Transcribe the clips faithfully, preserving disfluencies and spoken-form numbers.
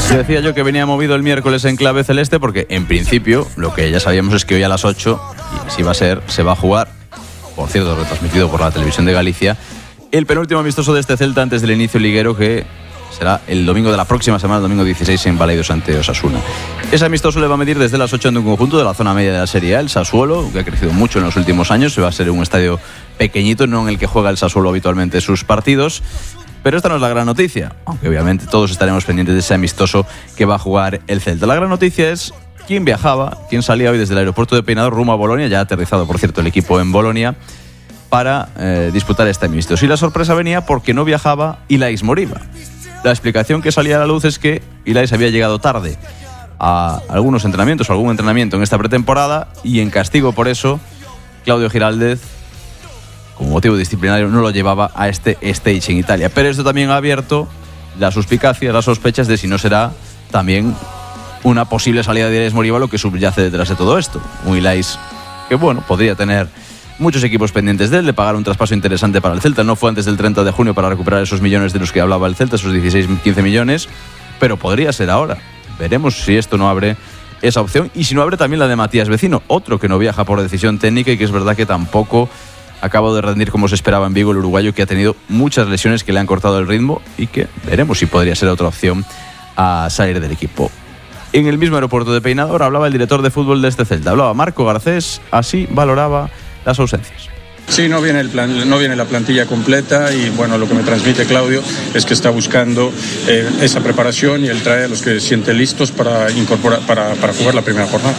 Decía yo que venía movido el miércoles en clave celeste porque en principio lo que ya sabíamos es que hoy a las ocho, y si va a ser, se va a jugar, por cierto retransmitido por la televisión de Galicia, el penúltimo amistoso de este Celta antes del inicio liguero, que será el domingo de la próxima semana, el domingo dieciséis en Balaidos ante Osasuna. Ese amistoso le va a medir desde las ocho en un conjunto de la zona media de la Serie A, el Sassuolo, que ha crecido mucho en los últimos años. Se va a ser un estadio pequeñito, no en el que juega el Sassuolo habitualmente sus partidos. Pero esta no es la gran noticia, aunque obviamente todos estaremos pendientes de ese amistoso que va a jugar el Celta. La gran noticia es quién viajaba, quién salía hoy desde el aeropuerto de Peinador rumbo a Bolonia, ya ha aterrizado por cierto el equipo en Bolonia, para eh, disputar este amistoso. Y la sorpresa venía porque no viajaba Ilais Moriba. La explicación que salía a la luz es que Ilais había llegado tarde a algunos entrenamientos, o algún entrenamiento en esta pretemporada, y en castigo por eso, Claudio Giraldez, como motivo disciplinario, no lo llevaba a este stage en Italia. Pero esto también ha abierto la suspicacia, las sospechas de si no será también una posible salida de Ilais Moriba lo que subyace detrás de todo esto. Un Ilais que, bueno, podría tener muchos equipos pendientes de él, de pagar un traspaso interesante para el Celta. No fue antes del treinta de junio para recuperar esos millones de los que hablaba el Celta, esos dieciséis, quince millones, pero podría ser ahora. Veremos si esto no abre esa opción, y si no abre también la de Matías Vecino, otro que no viaja por decisión técnica y que es verdad que tampoco acaba de rendir como se esperaba en Vigo, el uruguayo, que ha tenido muchas lesiones que le han cortado el ritmo y que veremos si podría ser otra opción a salir del equipo. En el mismo aeropuerto de Peinador hablaba el director de fútbol de este Celta, hablaba Marco Garcés, así valoraba las ausencias. Sí, no viene, el plan, no viene la plantilla completa, y bueno, lo que me transmite Claudio es que está buscando eh, esa preparación, y él trae a los que siente listos para, incorporar, para, para jugar la primera jornada.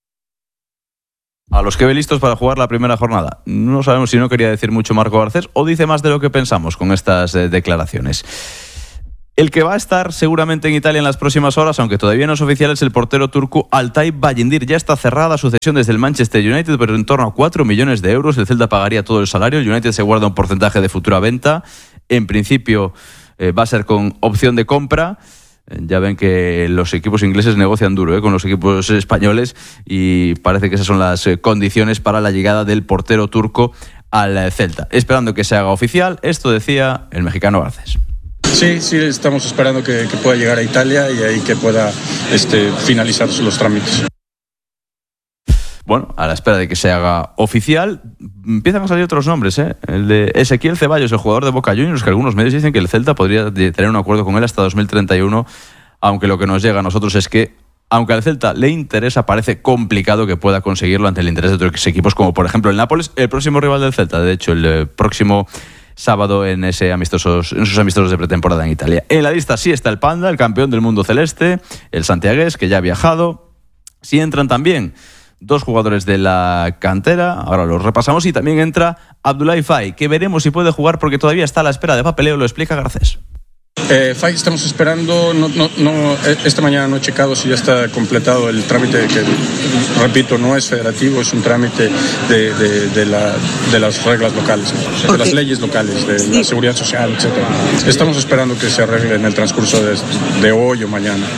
A los que ve listos para jugar la primera jornada. No sabemos si no quería decir mucho Marco Garcés o dice más de lo que pensamos con estas eh, declaraciones. El que va a estar seguramente en Italia en las próximas horas, aunque todavía no es oficial, es el portero turco Altay Bayindir. Ya está cerrada su cesión desde el Manchester United, pero en torno a cuatro millones de euros. El Celta pagaría todo el salario. El United se guarda un porcentaje de futura venta. En principio eh, va a ser con opción de compra. Eh, ya ven que los equipos ingleses negocian duro eh, con los equipos españoles, y parece que esas son las eh, condiciones para la llegada del portero turco al Celta. Esperando que se haga oficial, esto decía el mexicano Garcés. Sí, sí, estamos esperando que, que pueda llegar a Italia y ahí que pueda este, finalizar los trámites. Bueno, a la espera de que se haga oficial, empiezan a salir otros nombres, ¿eh? El de Ezequiel Ceballos, el jugador de Boca Juniors, que algunos medios dicen que el Celta podría tener un acuerdo con él hasta dos mil treinta y uno, aunque lo que nos llega a nosotros es que, aunque al Celta le interesa, parece complicado que pueda conseguirlo ante el interés de otros equipos, como por ejemplo el Nápoles, el próximo rival del Celta, de hecho, el eh, próximo sábado en ese amistosos, en sus amistosos de pretemporada en Italia. En la lista sí está el Panda, el campeón del mundo celeste, el santiagués, que ya ha viajado. Sí entran también dos jugadores de la cantera, ahora los repasamos, y también entra Abdoulaye Faye, que veremos si puede jugar porque todavía está a la espera de papeleo, lo explica Garcés. Eh, Faye estamos esperando, no, no, no, esta mañana no he checado si ya está completado el trámite, que repito, no es federativo, es un trámite de, de, de, la, de las reglas locales, de okay. las leyes locales, de sí. la seguridad social, etcétera. Estamos esperando que se arregle en el transcurso de, de hoy o mañana.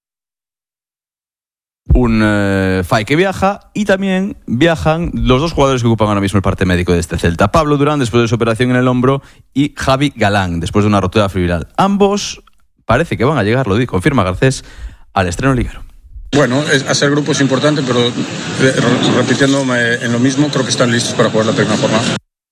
Un eh, Faye que viaja, y también viajan los dos jugadores que ocupan ahora mismo el parte médico de este Celta. Pablo Durán, después de su operación en el hombro, y Javi Galán, después de una rotura fibrilar. Ambos parece que van a llegar, lo dice, confirma Garcés, al estreno liguero. Bueno, es, hacer grupo es importante, pero eh, repitiéndome en lo mismo, creo que están listos para jugar la primera jornada.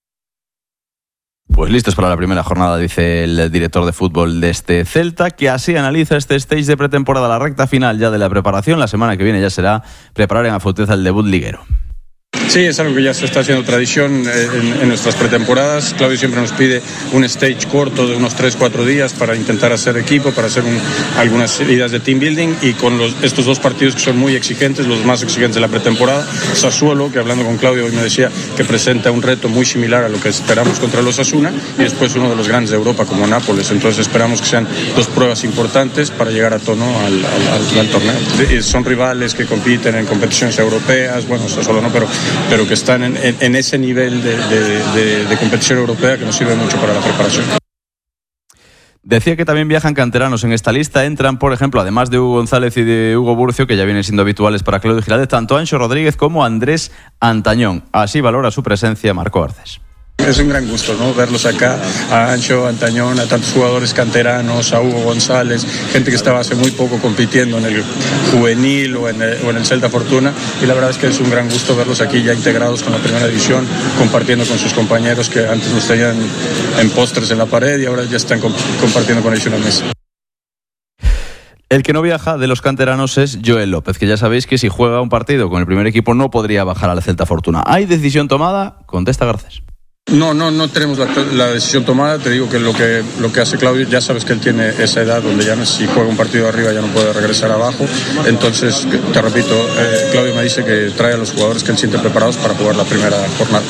Pues listos para la primera jornada, dice el director de fútbol de este Celta, que así analiza este stage de pretemporada, la recta final ya de la preparación. La semana que viene ya será preparar en Afouteza el debut liguero. Sí, es algo que ya se está haciendo tradición en, en nuestras pretemporadas. Claudio siempre nos pide un stage corto de unos tres cuatro días para intentar hacer equipo, para hacer un, algunas ideas de team building, y con los, estos dos partidos que son muy exigentes, los más exigentes de la pretemporada. Sassuolo, que hablando con Claudio hoy me decía que presenta un reto muy similar a lo que esperamos contra los Osasuna, y después uno de los grandes de Europa como Nápoles. Entonces esperamos que sean dos pruebas importantes para llegar a tono al, al, al, al torneo. Son rivales que compiten en competiciones europeas, bueno, Sassuolo no, pero pero que están en, en, en ese nivel de, de, de, de competición europea que nos sirve mucho para la preparación. Decía que también viajan canteranos en esta lista. Entran, por ejemplo, además de Hugo González y de Hugo Burcio, que ya vienen siendo habituales para Claudio Giraldez, tanto Anxo Rodríguez como Andrés Antañón. Así valora su presencia Marco Garcés. Es un gran gusto, ¿no? Verlos acá, a Ancho, a Antañón, a tantos jugadores canteranos, a Hugo González, gente que estaba hace muy poco compitiendo en el juvenil o en el, o en el Celta Fortuna, y la verdad es que es un gran gusto verlos aquí ya integrados con la primera división, compartiendo con sus compañeros que antes los tenían en pósters en la pared y ahora ya están comp- compartiendo con ellos una mesa. El que no viaja de los canteranos es Joel López, que ya sabéis que si juega un partido con el primer equipo no podría bajar al Celta Fortuna. ¿Hay decisión tomada? Contesta Garcés. No, no, no tenemos la, la decisión tomada. Te digo que lo que lo que hace Claudio, ya sabes que él tiene esa edad donde ya no, si juega un partido arriba ya no puede regresar abajo. Entonces, te repito, eh, Claudio me dice que trae a los jugadores que él siente preparados para jugar la primera jornada.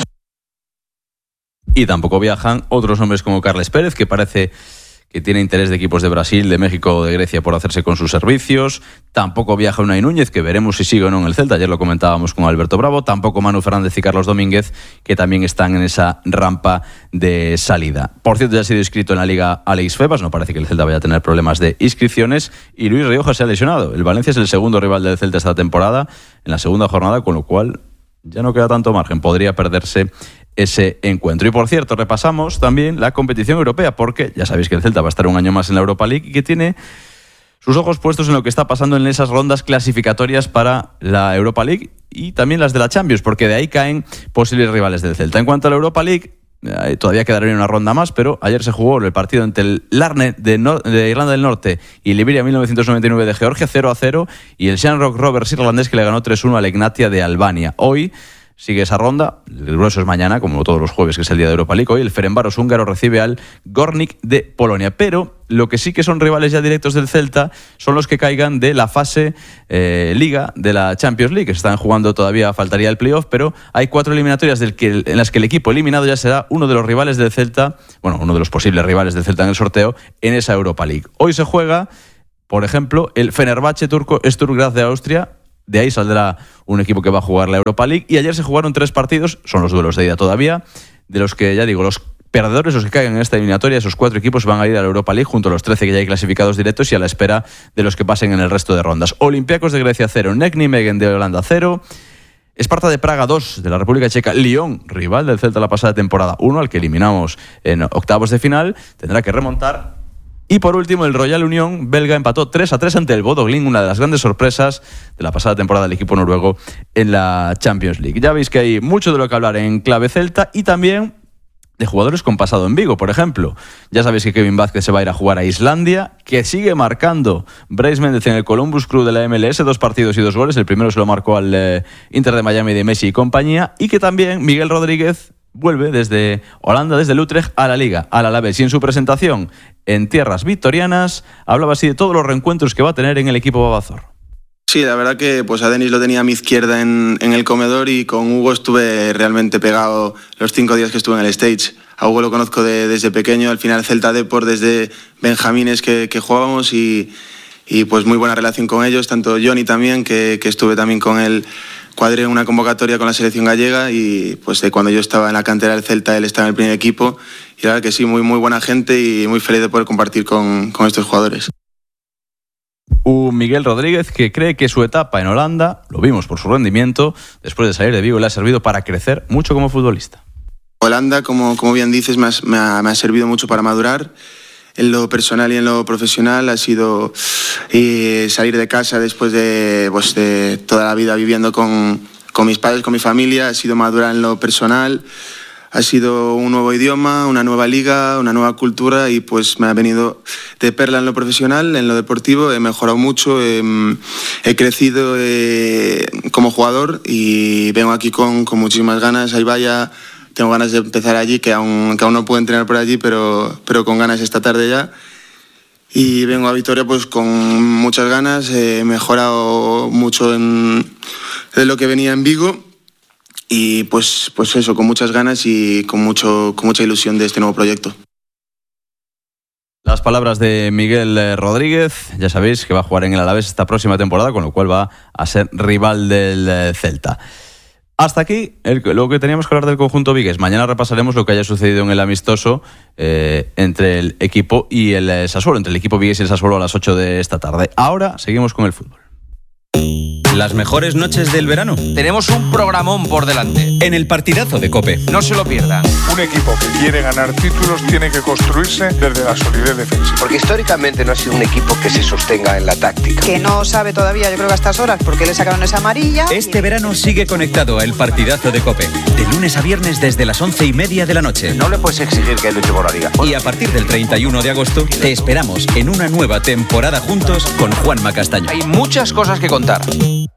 Y tampoco viajan otros hombres como Carles Pérez, que parece que tiene interés de equipos de Brasil, de México o de Grecia por hacerse con sus servicios. Tampoco viaja Unai Núñez, que veremos si sigue o no en el Celta. Ayer lo comentábamos con Alberto Bravo. Tampoco Manu Fernández y Carlos Domínguez, que también están en esa rampa de salida. Por cierto, ya ha sido inscrito en la Liga Alex Febas. No parece que el Celta vaya a tener problemas de inscripciones. Y Luis Rioja se ha lesionado. El Valencia es el segundo rival del Celta esta temporada, en la segunda jornada, con lo cual ya no queda tanto margen. Podría perderse ese encuentro. Y por cierto, repasamos también la competición europea, porque ya sabéis que el Celta va a estar un año más en la Europa League y que tiene sus ojos puestos en lo que está pasando en esas rondas clasificatorias para la Europa League y también las de la Champions, porque de ahí caen posibles rivales del Celta. En cuanto a la Europa League, eh, todavía quedaría una ronda más, pero ayer se jugó el partido entre el Larne de, no- de Irlanda del Norte y el Iberia mil novecientos noventa y nueve de Georgia, cero a cero, y el Shamrock Rovers irlandés, que le ganó tres uno al Egnatia de Albania. Hoy sigue esa ronda, el grueso es mañana, como todos los jueves, que es el día de Europa League. Hoy el Ferencváros húngaro recibe al Gornik de Polonia. Pero lo que sí que son rivales ya directos del Celta son los que caigan de la fase eh, Liga de la Champions League, que se están jugando todavía, faltaría el playoff, pero hay cuatro eliminatorias del que, en las que el equipo eliminado ya será uno de los rivales del Celta, bueno, uno de los posibles rivales del Celta en el sorteo, en esa Europa League. Hoy se juega, por ejemplo, el Fenerbahce turco Sturm de Austria. De ahí saldrá un equipo que va a jugar la Europa League. Y ayer se jugaron tres partidos, son los duelos de ida todavía, de los que, ya digo, los perdedores, los que caigan en esta eliminatoria, esos cuatro equipos van a ir a la Europa League junto a los trece que ya hay clasificados directos y a la espera de los que pasen en el resto de rondas. Olympiacos de Grecia cero, Nek Nijmegen de Holanda cero, Esparta de Praga dos de la República Checa, Lyon, rival del Celta la pasada temporada uno, al que eliminamos en octavos de final, tendrá que remontar. Y por último, el Royal Unión belga empató tres a tres ante el Bodo Glimt, una de las grandes sorpresas de la pasada temporada del equipo noruego en la Champions League. Ya veis que hay mucho de lo que hablar en clave celta y también de jugadores con pasado en Vigo, por ejemplo. Ya sabéis que Kevin Vázquez se va a ir a jugar a Islandia, que sigue marcando Brais Méndez en el Columbus Crew de la M L S, dos partidos y dos goles. El primero se lo marcó al eh, Inter de Miami de Messi y compañía, y que también Miguel Rodríguez vuelve desde Holanda, desde el Utrecht, a la Liga, al Alavés. Y en su presentación en tierras victorianas hablaba así de todos los reencuentros que va a tener en el equipo Babazor. Sí, la verdad que pues a Denis lo tenía a mi izquierda en, en el comedor, y con Hugo estuve realmente pegado los cinco días que estuve en el stage. A Hugo lo conozco de, desde pequeño, al final Celta Depor desde Benjamines que, que jugábamos, y, y pues muy buena relación con ellos, tanto Johnny también, que, que estuve también con él, cuadré una convocatoria con la selección gallega, y pues de cuando yo estaba en la cantera del Celta él estaba en el primer equipo, y la verdad que sí, muy, muy buena gente y muy feliz de poder compartir con, con estos jugadores. Un Miguel Rodríguez que cree que su etapa en Holanda, lo vimos por su rendimiento, después de salir de Vigo, le ha servido para crecer mucho como futbolista. Holanda, como, como bien dices, me ha, me, ha, me ha servido mucho para madurar. En lo personal y en lo profesional ha sido eh, salir de casa después de, pues, de toda la vida viviendo con, con mis padres, con mi familia. Ha sido madurar en lo personal, ha sido un nuevo idioma, una nueva liga, una nueva cultura, y pues me ha venido de perla en lo profesional. En lo deportivo he mejorado mucho, he, he crecido eh, como jugador, y vengo aquí con, con muchísimas ganas. Ahí vaya, tengo ganas de empezar allí, que aún, que aún no puedo entrenar por allí, pero, pero con ganas esta tarde ya. Y vengo a Vitoria pues con muchas ganas, he mejorado mucho en, de lo que venía en Vigo. Y pues, pues eso, con muchas ganas y con, mucho, con mucha ilusión de este nuevo proyecto. Las palabras de Miguel Rodríguez, ya sabéis que va a jugar en el Alavés esta próxima temporada, con lo cual va a ser rival del Celta. Hasta aquí el, lo que teníamos que hablar del conjunto vigués. Mañana repasaremos lo que haya sucedido en el amistoso eh, entre el equipo y el Sassuolo, entre el equipo vigués y el Sassuolo a las ocho de esta tarde. Ahora seguimos con el fútbol. Las mejores noches del verano. Tenemos un programón por delante. En el partidazo de COPE. No se lo pierdan. Un equipo que quiere ganar títulos tiene que construirse desde la solidez defensiva. Porque históricamente no ha sido un equipo que se sostenga en la táctica. Que no sabe todavía, yo creo que a estas horas, porque le sacaron esa amarilla. Este verano sigue conectado a el partidazo de COPE. De lunes a viernes desde las once y media de la noche. No le puedes exigir que luche por la liga. Y a partir del treinta y uno de agosto te esperamos en una nueva temporada juntos con Juanma Castaño. Hay muchas cosas que contar.